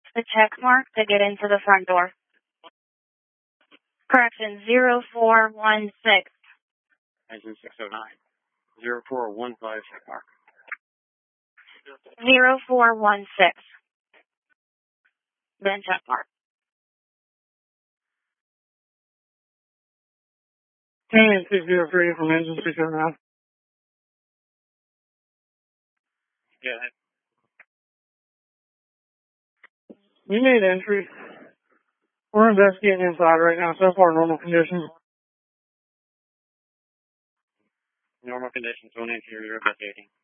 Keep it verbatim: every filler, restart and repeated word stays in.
the check mark to get into the front door. Correction, zero four one six. Engine six oh nine. zero four one five check mark. zero four one six. Then check mark. Canyon six zero three from engine six oh nine. Yeah. You made entry. We're investigating inside right now. So far, normal conditions. Normal conditions, one interior, investigating.